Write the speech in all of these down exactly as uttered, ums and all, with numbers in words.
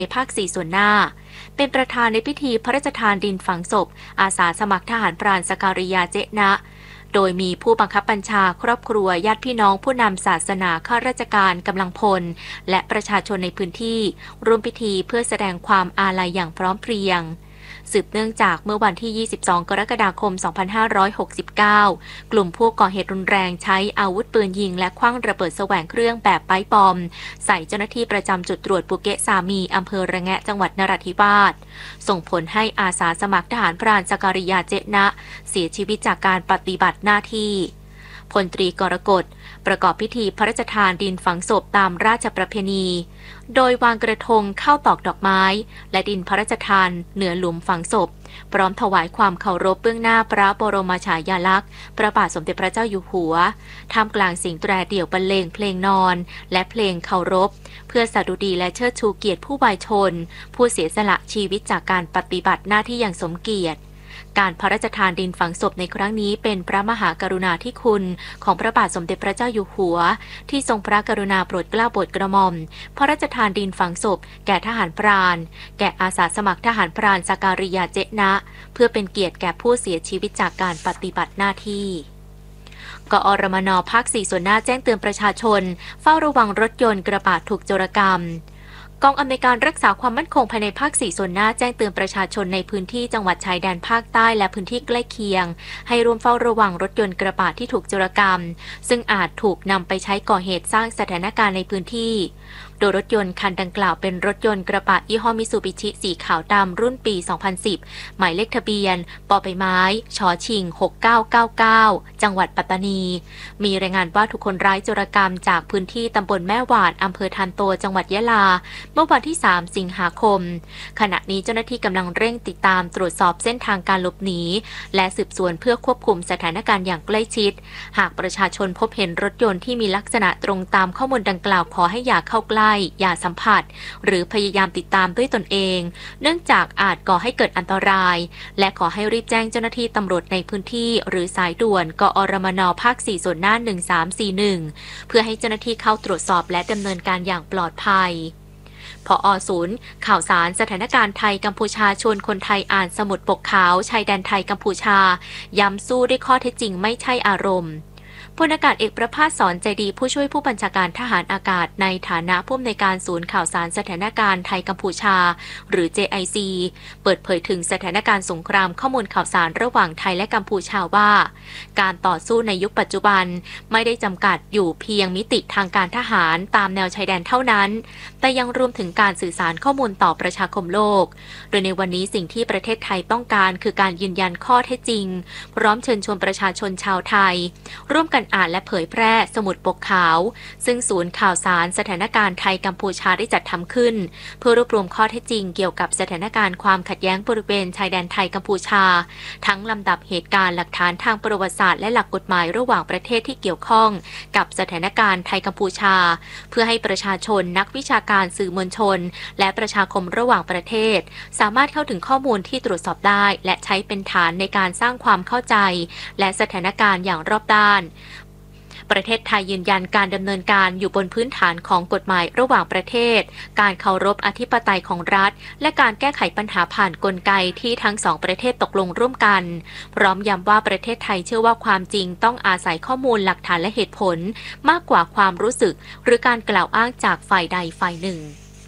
ในภาคสี่ส่วนหน้าเป็นประธานในพิธีพระราชทานดินฝังศพอาสาสมัครทหารพรานสการิยาเจนะโดยมีผู้บังคับบัญชาครอบครัวญาติพี่น้องผู้นำศาสนาข้าราชการกำลังพลและประชาชนในพื้นที่ร่วมพิธีเพื่อแสดงความอาลัยอย่างพร้อมเพรียงสืบเนื่องจากเมื่อวันที่ ยี่สิบสอง กรกฎาคม สองพันห้าร้อยหกสิบเก้า กลุ่มผู้ก่อเหตุรุนแรงใช้อาวุธปืนยิงและขว้างระเบิดแสวงเครื่องแบบไปบอมใส่เจ้าหน้าที่ประจำจุดตรวจปุเกะสามีอำเภอระแงะจังหวัดนราธิวาสส่งผลให้อาสาสมัครทหารพรานสการิยาเจนะเสียชีวิตจากการปฏิบัติหน้าที่พลตรีกรกฎประกอบพิธีพระราชทานดินฝังศพตามราชประเพณีโดยวางกระทงเข้าตอกดอกไม้และดินพระราชทานเหนือหลุมฝังศพพร้อมถวายความเคารพเบื้องหน้าพระบรมฉายาลักษณ์พระบาทสมเด็จพระเจ้าอยู่หัวท่ามกลางเสียงแตรเดี่ยวบรรเลงเพลงนอนและเพลงเคารพเพื่อสดุดีและเชิดชูเกียรติผู้วายชนผู้เสียสละชีวิตจากการปฏิบัติหน้าที่อย่างสมเกียรติการพระราชทานดินฝังศพในครั้งนี้เป็นพระมหากรุณาธิคุณของพระบาทสมเด็จพระเจ้าอยู่หัวที่ทรงพระกรุณาโปรดเกล้าโปรดกระหม่อมพระราชทานดินฝังศพแก่ทหารพรานแก่อาสาสมัครทหารพรานสการิยาเจนะเพื่อเป็นเกียรติแก่ผู้เสียชีวิตจากการปฏิบัติหน้าที่กอรมน.ภาคสี่ส่วนหน้าแจ้งเตือนประชาชนเฝ้าระวังรถยนต์กระบะถูกโจรกรรมกองอำนวยการรักษาความมั่นคงภายในภาคสี่ส่วนหน้าแจ้งเตือนประชาชนในพื้นที่จังหวัดชายแดนภาคใต้และพื้นที่ใกล้เคียงให้ร่วมเฝ้าระวังรถยนต์กระบะที่ถูกโจรกรรมซึ่งอาจถูกนำไปใช้ก่อเหตุสร้างสถานการณ์ในพื้นที่โดยรถยนต์คันดังกล่าวเป็นรถยนต์กระบะยี่ห้อมิซูบิชิสีขาวดำรุ่นปี สองพันสิบ หมายเลขทะเบียนปอใบไม้ชอชิง หกเก้าเก้าเก้า จังหวัดปัตตานีมีรายงานว่าถูกคนร้ายโจรกรรมจากพื้นที่ตำบลแม่หวาดอำเภอทันโตจังหวัดยะลาเมื่อวันที่ สาม สิงหาคมขณะนี้เจ้าหน้าที่กำลังเร่งติดตามตรวจสอบเส้นทางการหลบหนีและสืบสวนเพื่อควบคุมสถานการณ์อย่างใกล้ชิดหากประชาชนพบเห็นรถยนต์ที่มีลักษณะตรงตามข้อมูลดังกล่าวขอให้อย่าเข้าใกล้อย่าสัมผัสหรือพยายามติดตามด้วยตนเองเนื่องจากอาจก่อให้เกิดอันตรายและขอให้รีบแจ้งเจ้าหน้าที่ตำรวจในพื้นที่หรือสายด่วนกอรมน.ภาคสี่ส่วนหน้าหนึ่งสามสี่หนึ่งเพื่อให้เจ้าหน้าที่เข้าตรวจสอบและดำเนินการอย่างปลอดภัยผอ.ศูนย์ข่าวสารสถานการณ์ไทยกัมพูชาชวนคนไทยอ่านสมุดปกขาวชายแดนไทยกัมพูชาย้ำสู้ด้วยข้อเท็จจริงไม่ใช่อารมณ์พลอากาศเอกประภาสสอนใจดีผู้ช่วยผู้บัญชาการทหารอากาศในฐานะผู้อำนวยการศูนย์ข่าวสารสถานการณ์ไทยกัมพูชาหรือ เจ ไอ ซี เปิดเผยถึงสถานการณ์สงครามข้อมูลข่าวสารระหว่างไทยและกัมพูชาว่าการต่อสู้ในยุคปัจจุบันไม่ได้จำกัดอยู่เพียงมิติทางการทหารตามแนวชายแดนเท่านั้นแต่ยังรวมถึงการสื่อสารข้อมูลต่อประชาคมโลกโดยในวันนี้สิ่งที่ประเทศไทยต้องการคือการยืนยันข้อเท็จจริงพร้อมเชิญชวนประชาชนชาวไทยร่วมกันอ่านและเผยแพร่สมุดปกขาวซึ่งศูนย์ข่าวสารสถานการณ์ไทยกัมพูชาได้จัดทำขึ้นเพื่อรวบรวมข้อเท็จจริงเกี่ยวกับสถานการณ์ความขัดแย้งบริเวณชายแดนไทยกัมพูชาทั้งลำดับเหตุการณ์หลักฐานทางประวัติศาสตร์และหลักกฎหมายระหว่างประเทศที่เกี่ยวข้องกับสถานการณ์ไทยกัมพูชาเพื่อให้ประชาชนนักวิชาการสื่อมวลชนและประชาคมระหว่างประเทศสามารถเข้าถึงข้อมูลที่ตรวจสอบได้และใช้เป็นฐานในการสร้างความเข้าใจและสถานการณ์อย่างรอบด้านประเทศไทยยืนยันการดำเนินการอยู่บนพื้นฐานของกฎหมายระหว่างประเทศการเคารพอธิปไตยของรัฐและการแก้ไขปัญหาผ่านกลไกที่ทั้งสองประเทศตกลงร่วมกันพร้อมย้ำว่าประเทศไทยเชื่อว่าความจริงต้องอาศัยข้อมูลหลักฐานและเหตุผลมากกว่าความรู้สึกหรือการกล่าวอ้างจากฝ่ายใดฝ่ายหนึ่ง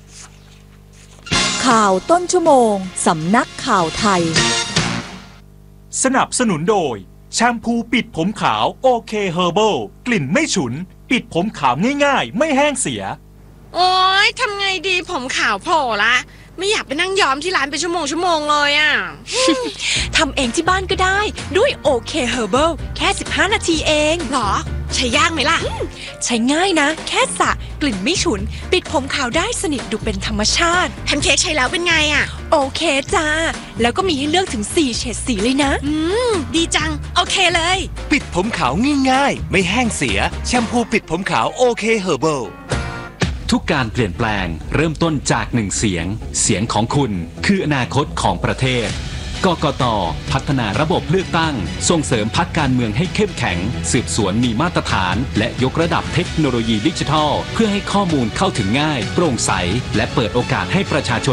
ข่าวต้นชั่วโมงสำนักข่าวไทยสนับสนุนโดยแชมพูปิดผมขาวโอเคเฮอร์เบิลกลิ่นไม่ฉุนปิดผมขาวง่ายๆไม่แห้งเสียโอ๊ยทำไงดีผมขาวโผล่ละไม่อยากไปนั่งย้อมที่ร้านเป็นชั่วโมงชั่วโมงเลยอ่ะทำเองที่บ้านก็ได้ด้วยโอเคเฮอร์เบิลแค่สิบห้านาทีเองหรอใช้ยากไหมล่ะใช้ง่ายนะแค่สระกลิ่นไม่ฉุนปิดผมขาวได้สนิทดูเป็นธรรมชาติแพนเค้กใช้แล้วเป็นไงอ่ะโอเคจ้าแล้วก็มีให้เลือกถึงสี่เฉดสีเลยนะอืมดีจังโอเคเลยปิดผมขาวง่ายๆไม่แห้งเสียแชมพูปิดผมขาวโอเคเฮอร์เบิลทุกการเปลี่ยนแปลงเริ่มต้นจากหนึ่งเสียงเสียงของคุณคืออนาคตของประเทศกกต.พัฒนาระบบเลือกตั้งส่งเสริมพรรคการเมืองให้เข้มแข็งสืบสวนมีมาตรฐานและยกระดับเทคโนโลยีดิจิทัลเพื่อให้ข้อมูลเข้าถึงง่ายโปร่งใสและเปิดโอกาสให้ประชาชน